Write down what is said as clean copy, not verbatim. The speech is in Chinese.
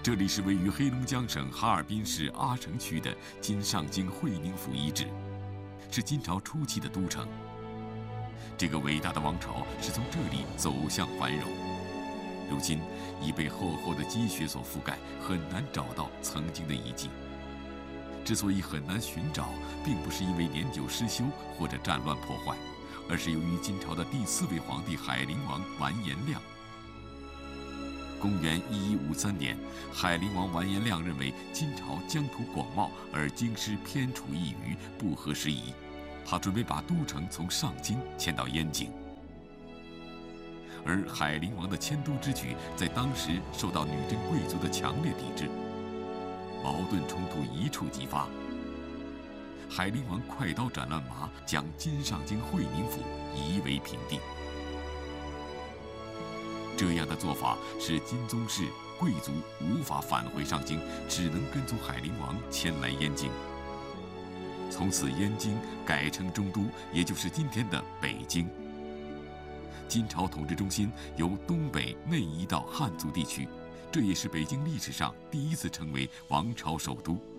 这里是位于黑龙江省哈尔滨市阿城区的金上京会宁府遗址，是金朝初期的都城。这个伟大的王朝是从这里走向繁荣，如今已被厚厚的积雪所覆盖，很难找到曾经的遗迹。之所以很难寻找，并不是因为年久失修或者战乱破坏，而是由于金朝的第4位皇帝海陵王完颜亮。公元1153年，海陵王完颜亮认为金朝疆土广袤，而京师偏处一隅，不合时宜。他准备把都城从上京迁到燕京。而海陵王的迁都之举，在当时受到女真贵族的强烈抵制，矛盾冲突一触即发。海陵王快刀斩乱麻，将金上京会宁府夷为平地。这样的做法使金宗室贵族无法返回上京，只能跟从海陵王迁来燕京。从此，燕京改称中都，也就是今天的北京。金朝统治中心由东北内移到汉族地区，这也是北京历史上第一次成为王朝首都。